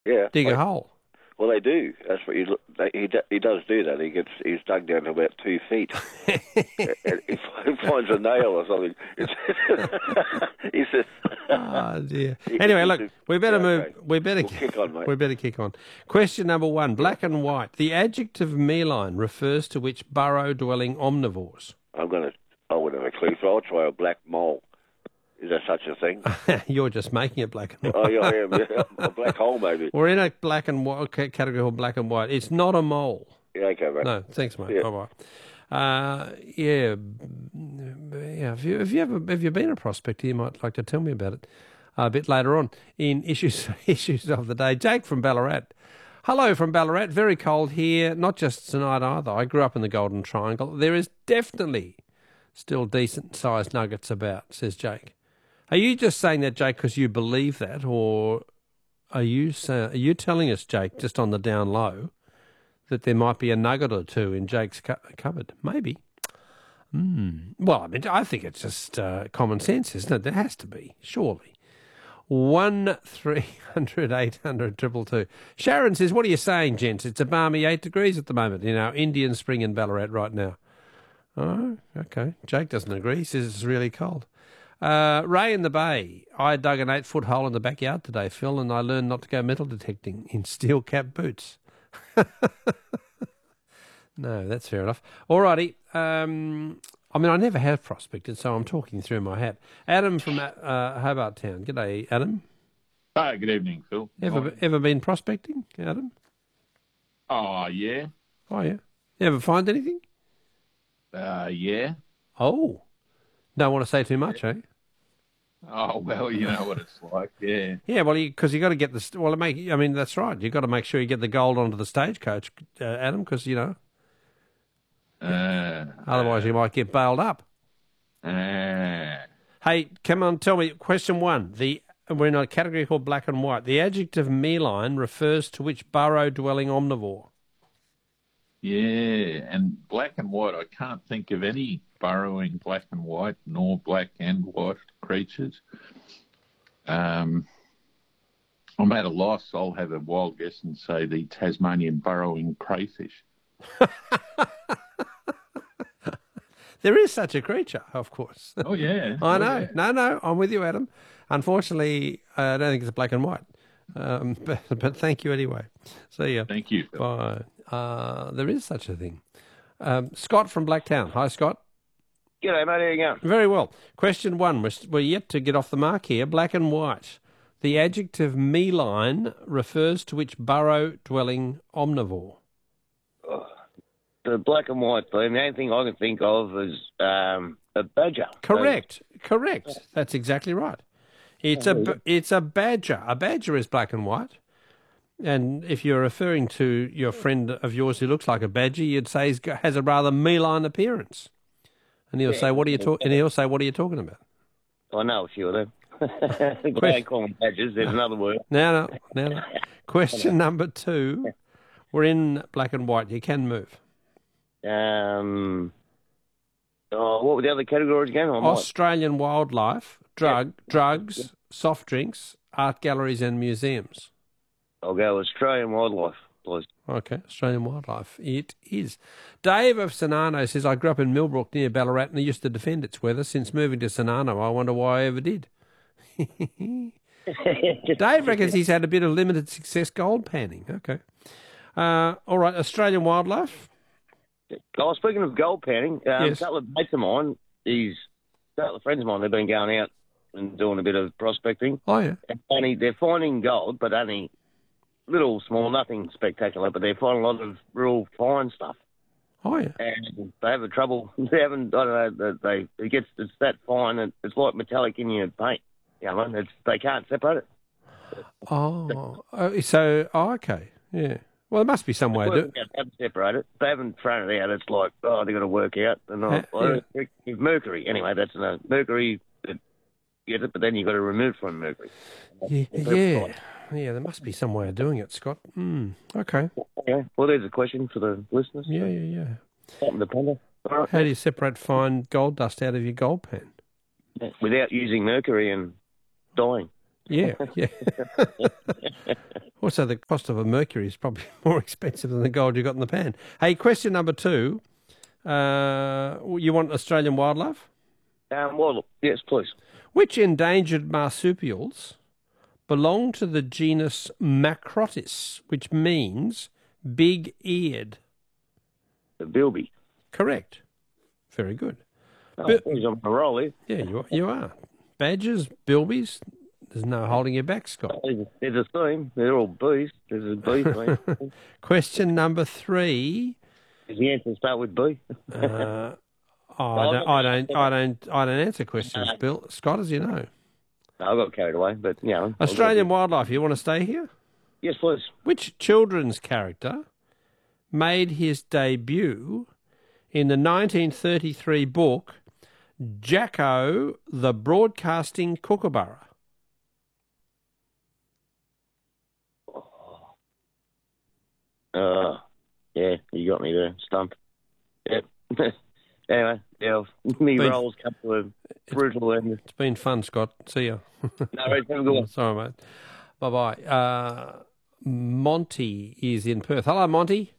Yeah. Dig a hole. Well, they do. That's what he does do that. He's dug down to about 2 feet. And he finds a nail or something. He says, Oh dear. Anyway, look, we better move. Okay. We better kick on, mate. We better kick on. Question number 1: black and white. The adjective meline refers to which burrow-dwelling omnivores? I wouldn't have a clue, so I'll try a black mole. Is there such a thing? You're just making it black and white. Oh, yeah, I am. Yeah. A black hole, maybe. We're in a black and white category called black and white. It's not a mole. Yeah, okay, mate. No, thanks, mate. Yeah. Bye-bye. Yeah. Have you been a prospector? You might like to tell me about it a bit later on in issues of the day. Jake from Ballarat. Hello from Ballarat. Very cold here. Not just tonight either. I grew up in the Golden Triangle. There is definitely still decent-sized nuggets about, says Jake. Are you just saying that, Jake, because you believe that, or are you telling us, Jake, just on the down low, that there might be a nugget or two in Jake's cupboard? Maybe. Well, I mean, I think it's just common sense, isn't it? There has to be, surely. 1300 800 222. Sharon says, what are you saying, gents? It's a balmy 8 degrees at the moment in our Indian spring in Ballarat right now. Oh, okay. Jake doesn't agree. He says it's really cold. Ray in the Bay. I dug an 8-foot hole in the backyard today, Phil, and I learned not to go metal detecting in steel cap boots. No, that's fair enough. Alrighty. I mean, I never have prospected, so I'm talking through my hat. Adam from Hobart Town. G'day, Adam. Hi, good evening, Phil. Ever been prospecting, Adam? Oh, yeah. Oh, yeah. You ever find anything? Yeah. Oh. Don't want to say too much, eh? Oh, well, you know what it's like, yeah. Yeah, well, because you got to get the... Well, I mean, that's right. You've got to make sure you get the gold onto the stagecoach, Adam, because, you know... otherwise you might get bailed up. Hey, come on, tell me, question 1. We're in a category called black and white. The adjective meline refers to which burrow-dwelling omnivore? Yeah, and black and white, I can't think of any burrowing black and white, nor black and white creatures. I'm at a loss. I'll have a wild guess and say the Tasmanian burrowing crayfish. There is such a creature, of course. Oh, yeah. I know. Yeah. No, I'm with you, Adam. Unfortunately, I don't think it's black and white. But thank you anyway. See ya. Thank you, Phil. Bye. There is such a thing. Scott from Blacktown. Hi, Scott. G'day, mate. How you going? Very well. Question 1. We're yet to get off the mark here. Black and white. The adjective meline refers to which burrow-dwelling omnivore? The black and white thing, the only thing I can think of is a badger. Correct. That's exactly right. It's a badger. A badger is black and white. And if you're referring to your friend of yours who looks like a badger, you'd say he has a rather meline appearance. And he'll say, "What are you talking?" And he'll say, "What are you talking about?" I know a few of them. I don't call them badgers. There's another word. No. Question number 2. We're in black and white. You can move. What were the other categories again? Australian wildlife, drugs, soft drinks, art galleries and museums. I'll go Australian wildlife, please. Okay, Australian wildlife. It is. Dave of Sanano says, I grew up in Millbrook near Ballarat and I used to defend its weather. Since moving to Sanano, I wonder why I ever did. Dave reckons he's had a bit of limited success gold panning. Okay. All right, Australian wildlife. Oh, speaking of gold panning, yes. A couple of mates of mine, a couple of friends of mine, they've been going out and doing a bit of prospecting. Oh, yeah. And they're finding gold, but only little, small, nothing spectacular, but they're finding a lot of real fine stuff. Oh, yeah. And they have trouble. They haven't, I don't know, it's that fine, and it's like metallic in your paint. You know, they can't separate it. Okay, yeah. Well, there must be some way to do it. They haven't separated it. They haven't thrown it out. It's like, they've got to work out. And mercury. Anyway, that's mercury. Get it, but then you've got to remove from mercury. Yeah, there must be some way of doing it, Scott. Okay. Yeah. Well, there's a question for the listeners. Yeah. Something to ponder. Right. How do you separate fine gold dust out of your gold pan? Without using mercury and dyeing. Yeah, yeah. Also, the cost of a mercury is probably more expensive than the gold you got in the pan. Hey, question number 2. You want Australian wildlife? Well, yes, please. Which endangered marsupials belong to the genus Macrotis, which means big-eared? The bilby. Correct. Very good. Oh, he's on a roll here. Yeah, you are. Badgers, bilbies, there's no holding you back, Scott. There's a theme. They're all bees. There's a bee theme. Question number 3. Does the answer start with B? I don't answer questions, Bill. Scott, as you know. No, I got carried away, but yeah. Australian wildlife. You want to stay here? Yes, please. Which children's character made his debut in the 1933 book Jacko the Broadcasting Kookaburra? Yeah, you got me there. Stumped. Yep. Anyway, yeah, me rolls come to a brutal end. It's been fun, Scott. See ya. No, have a good one. Sorry, mate. Bye-bye. Monty is in Perth. Hello, Monty.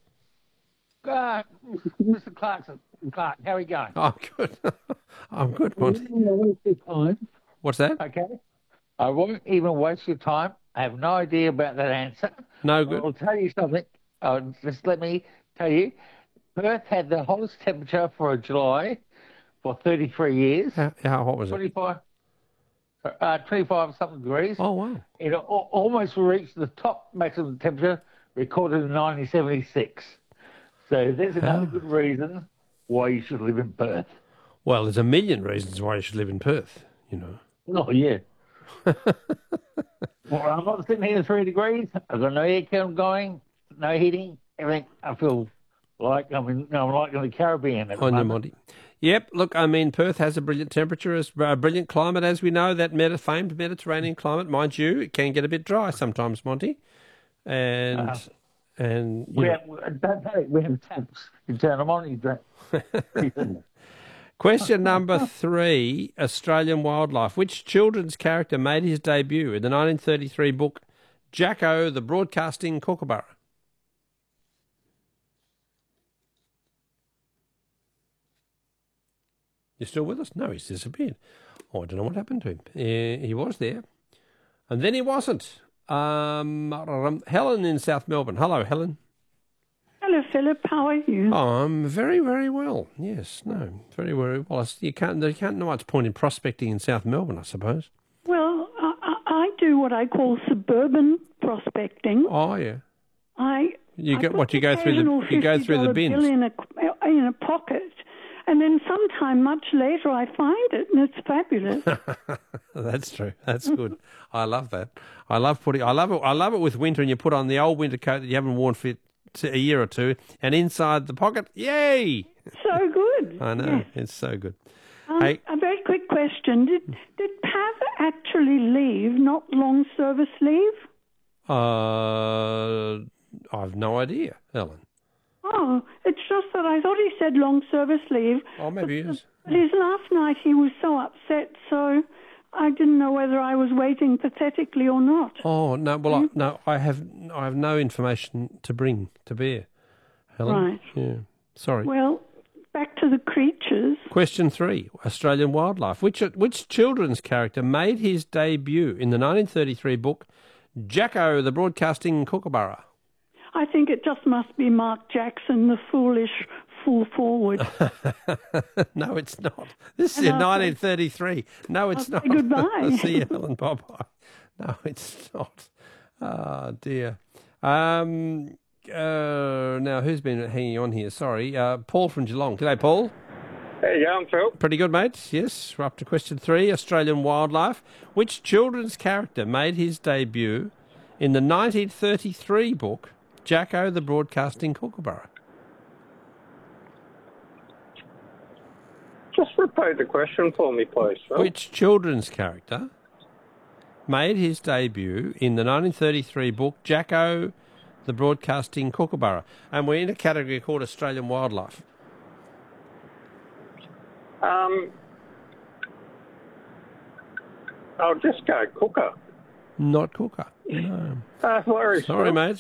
Mr. Clarkson. Clark, how are you going? I'm good. I'm good, Monty. Time. What's that? Okay. I won't even waste your time. I have no idea about that answer. No good. I'll tell you something. Just let me tell you. Perth had the hottest temperature for a July for 33 years. How hot was it? 25 something degrees. Oh, wow. It almost reached the top maximum temperature recorded in 1976. So there's another good reason why you should live in Perth. Well, there's a million reasons why you should live in Perth, you know. Oh, yeah. Well, I'm not sitting here at 3 degrees. I've got no aircon going, no heating, everything. I feel like I'm in the Caribbean at the moment. Monty. Yep. Look, I mean, Perth has a brilliant temperature, a brilliant climate, as we know. That famed Mediterranean climate, mind you, it can get a bit dry sometimes, Monty. And we have taps in town. I'm on you. Question number 3, Australian wildlife. Which children's character made his debut in the 1933 book Jacko the Broadcasting Kookaburra? You still with us? No, he's disappeared. Oh, I don't know what happened to him. He was there, and then he wasn't. Helen in South Melbourne. Hello, Helen. Hello, Philip. How are you? Oh, I'm very, very well. Yes, no, very, very well. You can't know much point in prospecting in South Melbourne, I suppose. Well, I do what I call suburban prospecting. Oh, yeah. You go through the bins bill in a pocket, and then sometime much later I find it, and it's fabulous. That's true. That's good. I love that. I love it with winter, and you put on the old winter coat that you haven't worn for a year or two, and inside the pocket, yay! So good. I know. Yes. It's so good. A very quick question: Did Pav actually leave, not long service leave? I've no idea, Ellen. Oh, it's just that I thought he said long service leave. Oh, maybe he is. But his last night he was so upset, so I didn't know whether I was waiting pathetically or not. Oh no! Well, no, I have no information to bring to bear, Helen. Right. Yeah. Sorry. Well, back to the creatures. Question 3: Australian wildlife. Which children's character made his debut in the 1933 book Jacko the Broadcasting Kookaburra? I think it just must be Mark Jackson, the foolish fool forward. No, it's not. This is in 1933. No, it's not. Goodbye. See you, Helen. Bye-bye. No, it's not. Oh, dear. Now, who's been hanging on here? Sorry. Paul from Geelong. G'day, Paul. There you go, I'm Phil. Pretty good, mate. Yes, we're up to question 3, Australian wildlife. Which children's character made his debut in the 1933 book Jacko the Broadcasting Kookaburra? Just repeat the question for me, please, Phil. Which children's character made his debut in the 1933 book Jacko the Broadcasting Kookaburra? And we're in a category called Australian wildlife. I'll just go Cooker. Not cooker. No. Worries. Sorry, mate.